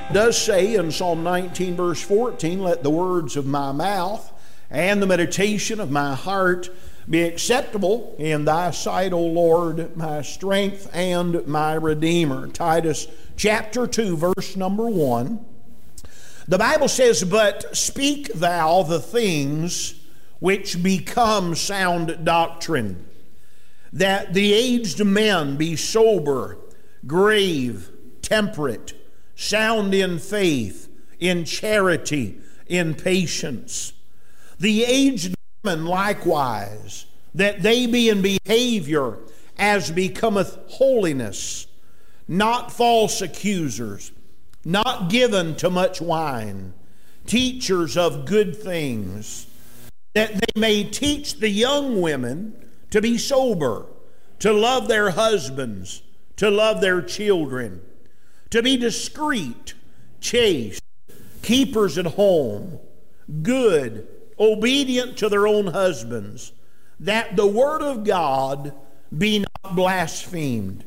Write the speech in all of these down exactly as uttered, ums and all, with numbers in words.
It does say in Psalm nineteen verse fourteen, let the words of my mouth and the meditation of my heart be acceptable in thy sight, O Lord, my strength and my Redeemer. Titus chapter two verse number one. The Bible says, but speak thou the things which become sound doctrine, that the aged men be sober, grave, temperate, sound in faith, in charity, in patience. The aged men likewise, that they be in behavior as becometh holiness, not false accusers, not given to much wine, teachers of good things, that they may teach the young women to be sober, to love their husbands, to love their children, to be discreet, chaste, keepers at home, good, obedient to their own husbands, that the word of God be not blasphemed.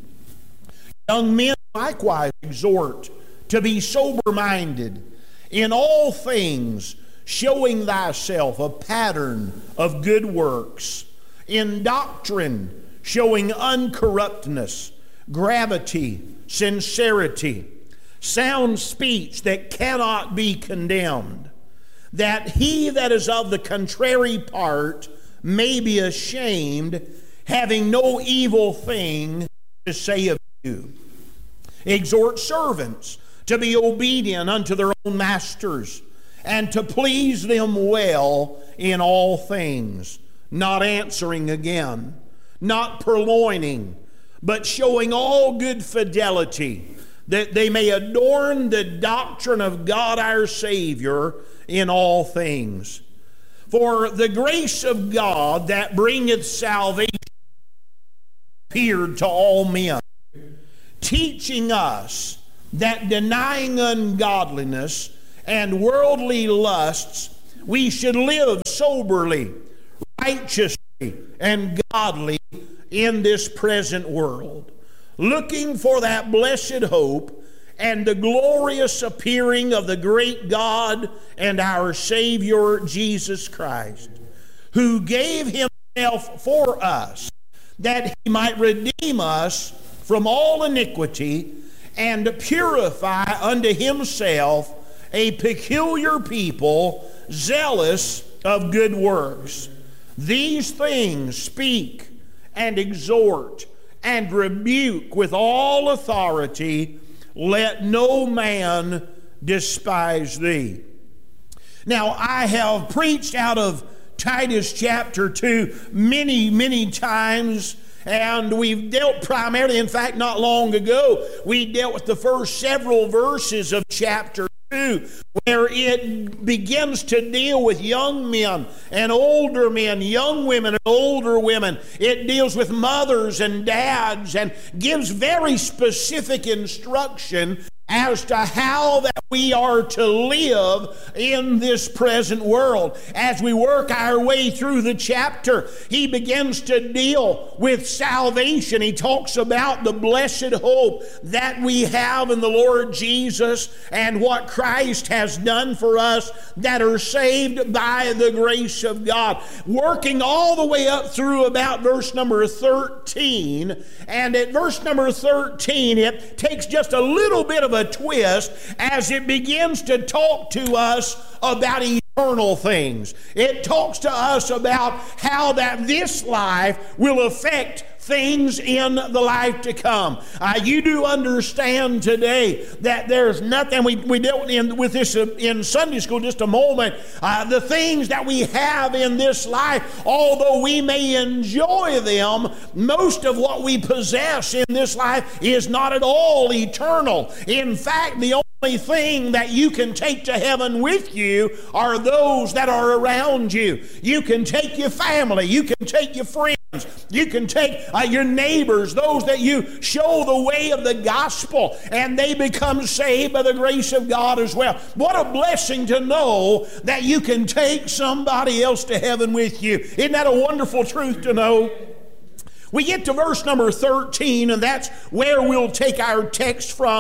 Young men likewise exhort to be sober-minded, in all things showing thyself a pattern of good works, in doctrine showing uncorruptness, gravity, sincerity, sound speech that cannot be condemned, that he that is of the contrary part may be ashamed, having no evil thing to say of you. Exhort servants to be obedient unto their own masters, and to please them well in all things, not answering again, not purloining, but showing all good fidelity, that they may adorn the doctrine of God our Savior in all things. For the grace of God that bringeth salvation appeared to all men, teaching us that denying ungodliness and worldly lusts, we should live soberly, righteously, and godly in this present world, looking for that blessed hope and the glorious appearing of the great God and our Savior Jesus Christ, who gave himself for us, that he might redeem us from all iniquity and purify unto himself a peculiar people, zealous of good works. These things speak and exhort and rebuke with all authority. Let no man despise thee. Now, I have preached out of Titus chapter two many, many times, and we've dealt primarily, in fact, not long ago, we dealt with the first several verses of chapter two, where it begins to deal with young men and older men, young women and older women. It deals with mothers and dads and gives very specific instruction as to how that we are to live in this present world. As we work our way through the chapter, he begins to deal with salvation. He talks about the blessed hope that we have in the Lord Jesus and what Christ has done for us that are saved by the grace of God. Working all the way up through about verse number thirteen. And at verse number thirteen, it takes just a little bit of a twist as it begins to talk to us about eternal things. It talks to us about how that this life will affect things in the life to come. Uh, you do understand today that there's nothing, we, we dealt in, with this in Sunday school just a moment, uh, the things that we have in this life, although we may enjoy them, most of what we possess in this life is not at all eternal. In fact, the only thing that you can take to heaven with you are those that are around you. You can take your family, you can take your friends, you can take uh, your neighbors, those that you show the way of the gospel, and they become saved by the grace of God as well. What a blessing to know that you can take somebody else to heaven with you. Isn't that a wonderful truth to know? We get to verse number thirteen, and that's where we'll take our text from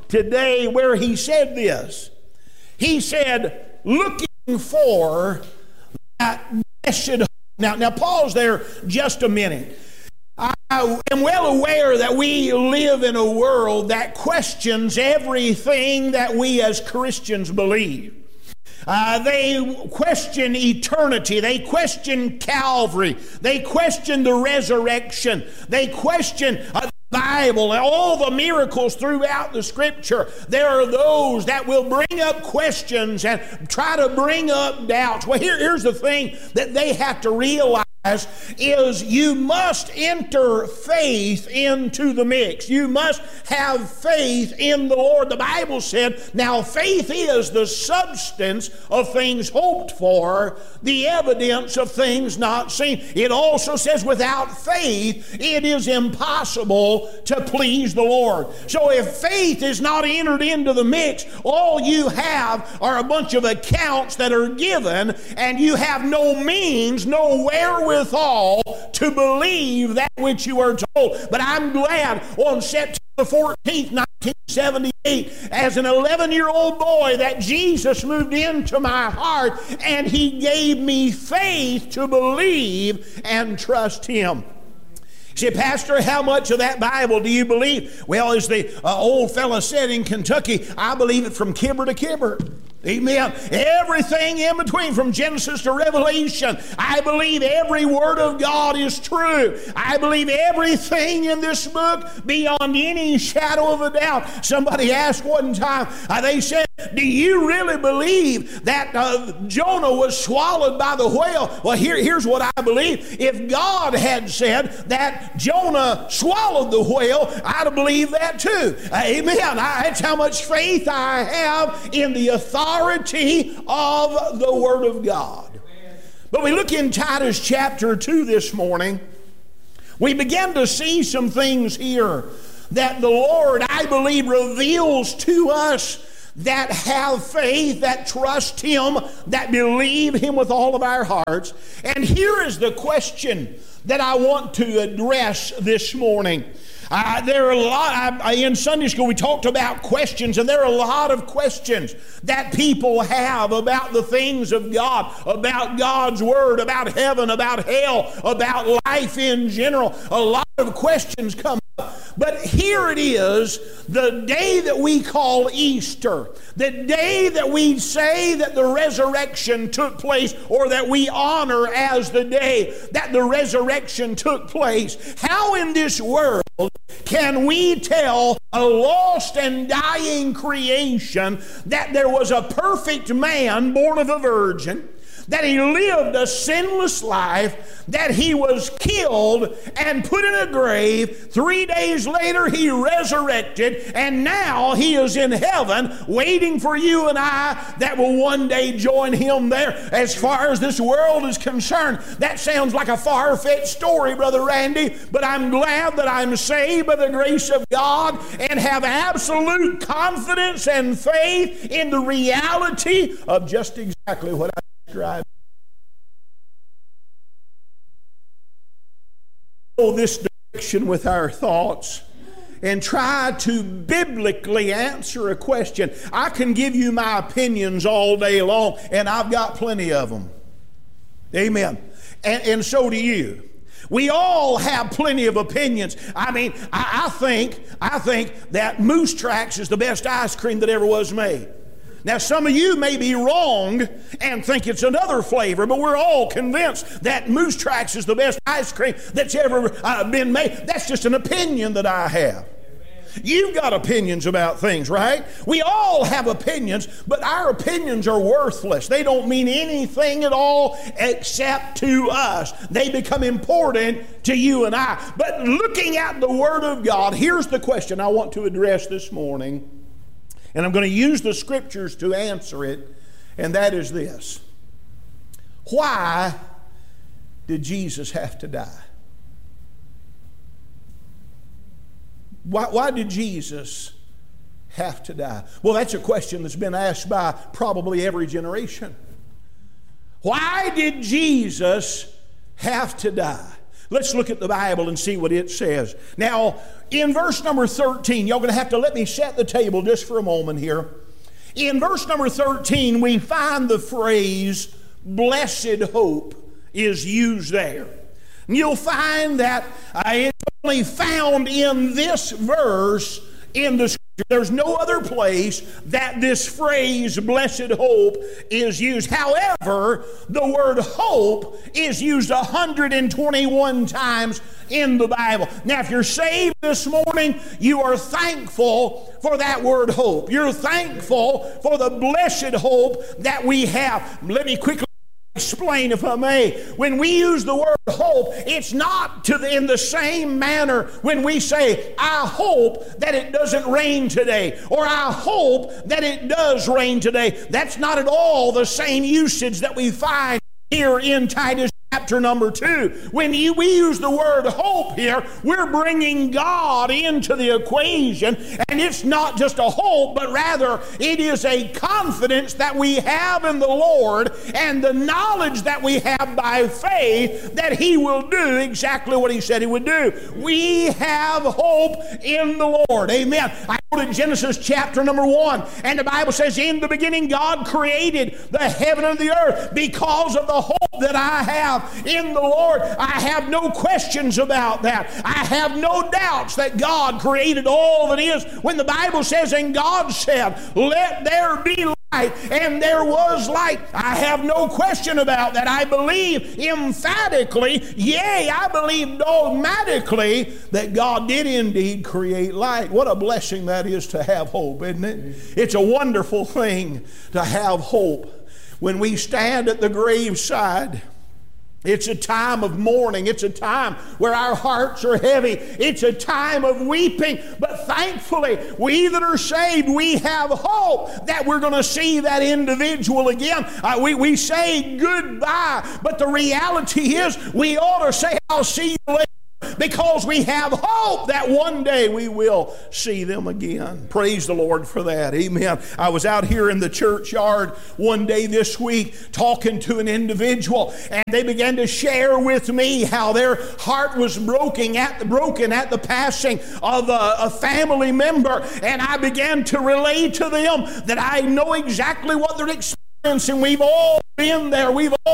today where he said this. He said, looking for that blessed hope. Now, now pause there just a minute. I am well aware that we live in a world that questions everything that we as Christians believe. Uh, they question eternity. They question Calvary. They question the resurrection. They question uh, the Bible and all the miracles throughout the Scripture. There are those that will bring up questions and try to bring up doubts. Well, here, here's the thing that they have to realize is you must enter faith into the mix. You must have faith in the Lord. The Bible said, now faith is the substance of things hoped for, the evidence of things not seen. It also says without faith it is impossible to please the Lord. So if faith is not entered into the mix, all you have are a bunch of accounts that are given, and you have no means, no wherewithal to believe that which you are told. But I'm glad on September fourteenth, nineteen seventy-eight, as an eleven-year-old boy, that Jesus moved into my heart and He gave me faith to believe and trust Him. Say, Pastor, how much of that Bible do you believe? Well, as the uh, old fella said in Kentucky, I believe it from kibber to kibber. Amen. Everything in between, from Genesis to Revelation. I believe every word of God is true. I believe everything in this book beyond any shadow of a doubt. Somebody asked one time, uh, they said, do you really believe that uh, Jonah was swallowed by the whale? Well, here, here's what I believe. If God had said that Jonah swallowed the whale, I'd believe that too. Amen. I, that's how much faith I have in the authority of the Word of God. But we look in Titus chapter two this morning. We begin to see some things here that the Lord, I believe, reveals to us that have faith, that trust Him, that believe Him with all of our hearts. And here is the question that I want to address this morning. Uh, there are a lot, I, in Sunday school we talked about questions, and there are a lot of questions that people have about the things of God, about God's Word, about heaven, about hell, about life in general. A lot of questions come up. But here it is, the day that we call Easter, the day that we say that the resurrection took place, or that we honor as the day that the resurrection took place. How in this world can we tell a lost and dying creation that there was a perfect man born of a virgin, that he lived a sinless life, that he was killed and put in a grave, three days later he resurrected, and now he is in heaven waiting for you and I that will one day join him there? As far as this world is concerned, that sounds like a far-fetched story, Brother Randy, but I'm glad that I'm saved by the grace of God and have absolute confidence and faith in the reality of just exactly what I described. This direction with our thoughts and try to biblically answer a question. I can give you my opinions all day long, and I've got plenty of them. Amen. And, and so do you. We all have plenty of opinions. I mean, I, I think I think that Moose Tracks is the best ice cream that ever was made. Now, some of you may be wrong and think it's another flavor, but we're all convinced that Moose Tracks is the best ice cream that's ever uh, been made. That's just an opinion that I have. You've got opinions about things, right? We all have opinions, but our opinions are worthless. They don't mean anything at all except to us. They become important to you and I. But looking at the Word of God, here's the question I want to address this morning. And I'm going to use the Scriptures to answer it, and that is this. Why did Jesus have to die? Why, why did Jesus have to die? Well, that's a question that's been asked by probably every generation. Why did Jesus have to die? Let's look at the Bible and see what it says. Now, in verse number thirteen, y'all going to have to let me set the table just for a moment here. In verse number thirteen, we find the phrase, blessed hope, is used there. And you'll find that uh, it's only found in this verse in the Scripture. There's no other place that this phrase, blessed hope, is used. However, the word hope is used one hundred twenty-one times in the Bible. Now, if you're saved this morning, you are thankful for that word hope. You're thankful for the blessed hope that we have. Let me quickly explain, if I may. When we use the word hope, it's not to the, in the same manner when we say, I hope that it doesn't rain today, or I hope that it does rain today. That's not at all the same usage that we find here in Titus chapter number two. When you, we use the word hope here, we're bringing God into the equation, and it's not just a hope, but rather it is a confidence that we have in the Lord and the knowledge that we have by faith that He will do exactly what He said He would do. We have hope in the Lord. Amen. I go to Genesis chapter number one, and the Bible says, in the beginning God created the heaven and the earth. Because of the hope that I have in the Lord, I have no questions about that. I have no doubts that God created all that is. When the Bible says, and God said, let there be light, and there was light, I have no question about that. I believe emphatically, yea, I believe dogmatically that God did indeed create light. What a blessing that is to have hope, isn't it? It's a wonderful thing to have hope. When we stand at the graveside, it's a time of mourning. It's a time where our hearts are heavy. It's a time of weeping. But thankfully, we that are saved, we have hope that we're going to see that individual again. Uh, we, we say goodbye, but the reality is we ought to say, I'll see you later, because we have hope that one day we will see them again. Praise the Lord for that. Amen. I was out here in the churchyard one day this week talking to an individual, and they began to share with me how their heart was broken at the, broken at the passing of a, a family member. And I began to relay to them that I know exactly what they're experiencing. We've all been there. We've all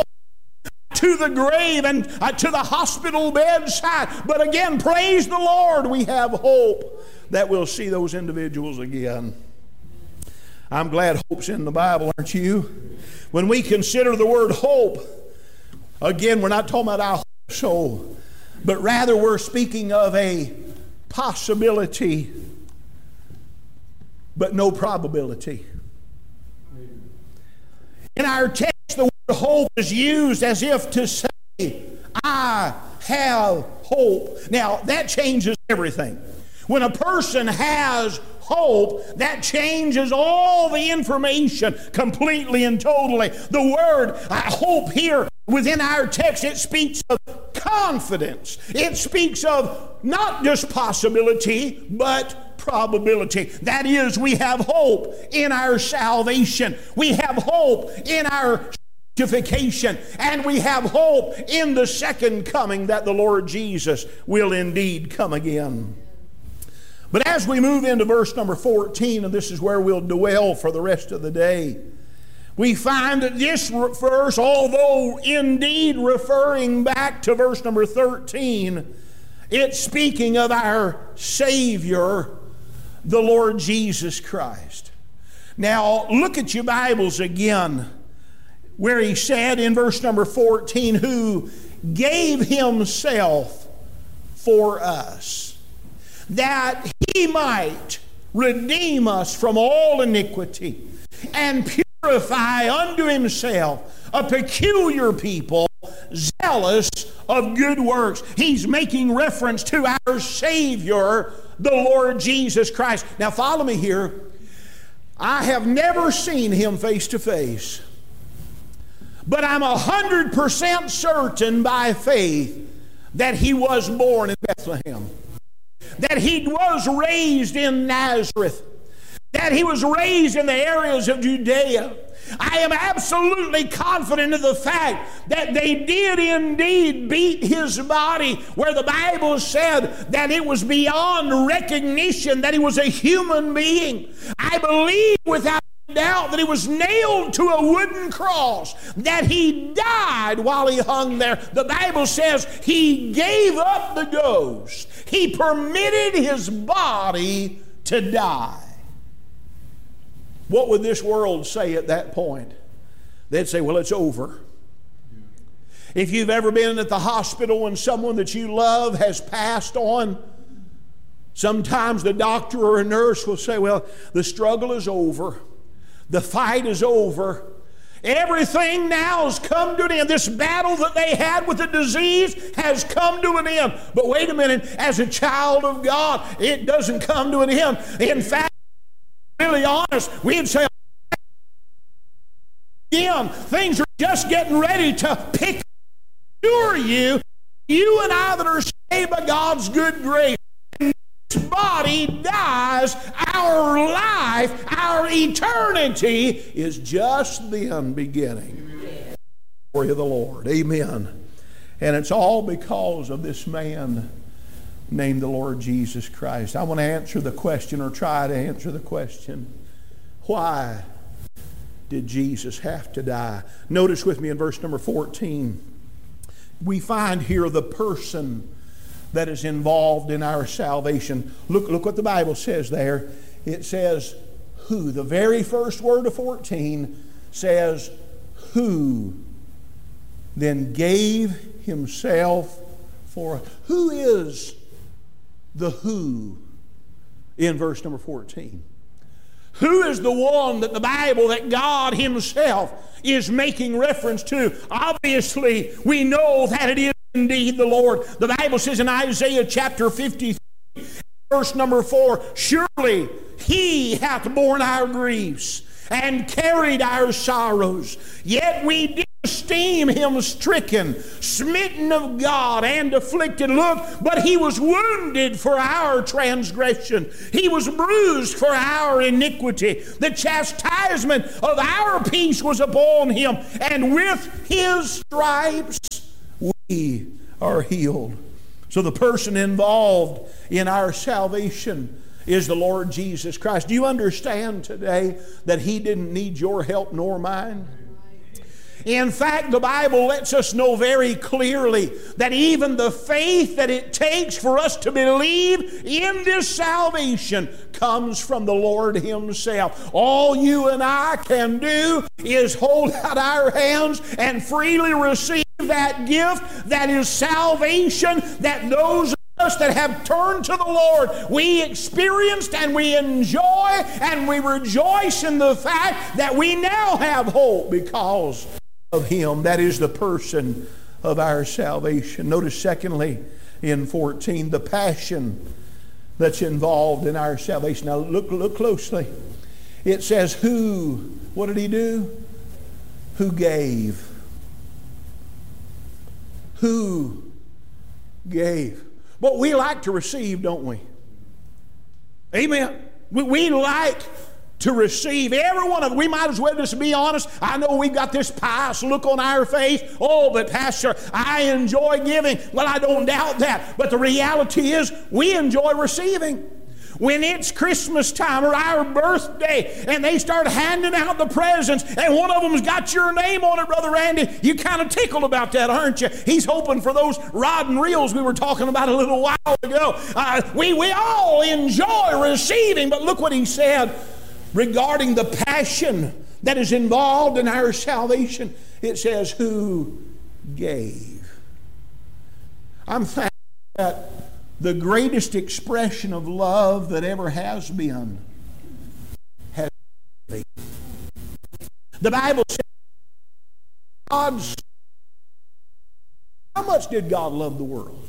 to the grave and uh, to the hospital bedside. But again, praise the Lord, we have hope that we'll see those individuals again. I'm glad hope's in the Bible, aren't you? When we consider the word hope, again, we're not talking about our soul, but rather we're speaking of a possibility, but no probability. In our text, the word hope is used as if to say, I have hope. Now, that changes everything. When a person has hope, that changes all the information completely and totally. The word uh, hope here within our text, it speaks of confidence. It speaks of not just possibility, but probability. That is, we have hope in our salvation. We have hope in our sanctification. And we have hope in the second coming that the Lord Jesus will indeed come again. But as we move into verse number fourteen, and this is where we'll dwell for the rest of the day, we find that this verse, although indeed referring back to verse number thirteen, it's speaking of our Savior, the Lord Jesus Christ. Now, look at your Bibles again, where he said in verse number fourteen, who gave himself for us, that he might redeem us from all iniquity and purify unto himself a peculiar people, zealous of good works. He's making reference to our Savior, the Lord Jesus Christ. Now follow me here. I have never seen him face to face, but I'm a hundred percent certain by faith that he was born in Bethlehem, that he was raised in Nazareth, that he was raised in the areas of Judea, I am absolutely confident of the fact that they did indeed beat his body, where the Bible said that it was beyond recognition that he was a human being. I believe without doubt that he was nailed to a wooden cross, that he died while he hung there. The Bible says he gave up the ghost. He permitted his body to die. What would this world say at that point? They'd say, well, it's over. If you've ever been at the hospital and someone that you love has passed on, sometimes the doctor or a nurse will say, well, the struggle is over. The fight is over. Everything now has come to an end. This battle that they had with the disease has come to an end. But wait a minute, as a child of God, it doesn't come to an end. In fact, really honest, we'd say again, things are just getting ready to pick up you, you and I that are saved by God's good grace. And this body dies, our life, our eternity is just then beginning. Glory to the Lord. Amen. And it's all because of this man named the Lord Jesus Christ. I want to answer the question, or try to answer the question, why did Jesus have to die? Notice with me in verse number fourteen, we find here the person that is involved in our salvation. Look, look what the Bible says there. It says, who? The very first word of fourteen says, who then gave himself for us. Who is the who in verse number fourteen? Who is the one that the Bible, that God himself is making reference to? Obviously, we know that it is indeed the Lord. The Bible says in Isaiah chapter fifty-three, verse number four, surely he hath borne our griefs and carried our sorrows, yet we did esteem him stricken, smitten of God, and afflicted. Look, but he was wounded for our transgression. He was bruised for our iniquity. The chastisement of our peace was upon him, and with his stripes we are healed. So the person involved in our salvation is the Lord Jesus Christ. Do you understand today that he didn't need your help nor mine? In fact, the Bible lets us know very clearly that even the faith that it takes for us to believe in this salvation comes from the Lord himself. All you and I can do is hold out our hands and freely receive that gift that is salvation, that those of us that have turned to the Lord, we experienced and we enjoy and we rejoice in the fact that we now have hope because of him. That is the person of our salvation. Notice secondly in fourteen, the passion that's involved in our salvation. Now look, look closely. It says who, what did he do? Who gave. Who gave. But we like to receive, don't we? Amen. We, we like to receive. Every one of them. We might as well just be honest. I know we've got this pious look on our face. Oh, but Pastor, I enjoy giving. Well, I don't doubt that. But the reality is we enjoy receiving. When it's Christmas time or our birthday and they start handing out the presents and one of them's got your name on it, Brother Randy, you kind of tickled about that, aren't you? He's hoping for those rod and reels we were talking about a little while ago. Uh, we, we all enjoy receiving, but look what he said regarding the passion that is involved in our salvation. It says, who gave. I'm thankful that the greatest expression of love that ever has been has been. The Bible says, God's, how much did God love the world?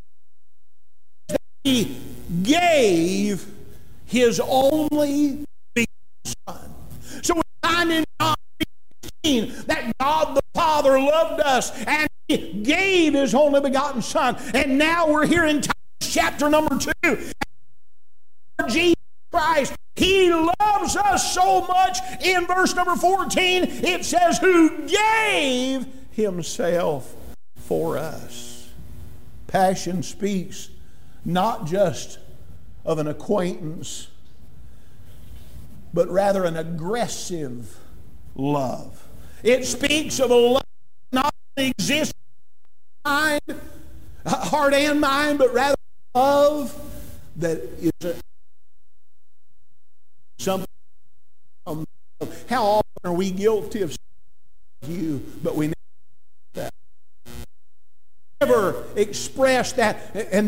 He gave his only Son. So we find in John sixteen that God the Father loved us and he gave his only begotten Son. And now we're here in Titus chapter number two. Jesus Christ Christ. He loves us so much. In verse number fourteen, it says, who gave himself for us. Passion speaks not just of an acquaintance, but rather an aggressive love. It speaks of a love that not only exists in mind, heart and mind, but rather love that is a, something. How often are we guilty of you, but we never that. Never express that, and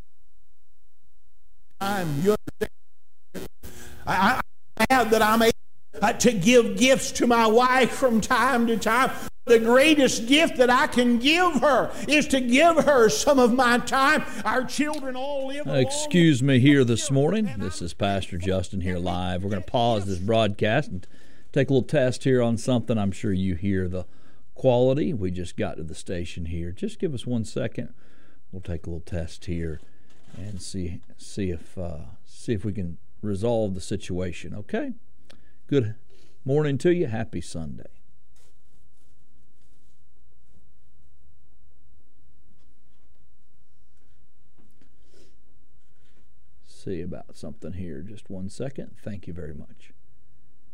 time you understand. I, I have that I'm able uh, to give gifts to my wife from time to time. The greatest gift that I can give her is to give her some of my time. Our children all live along. Excuse me here this morning. This is Pastor Justin here live. We're going to pause this broadcast and take a little test here on something. I'm sure you hear the quality. We just got to the station here. Just give us one second. We'll take a little test here and see see if uh, see if we can resolve the situation. Okay? Good morning to you. Happy Sunday. See about something here. Just one second. Thank you very much.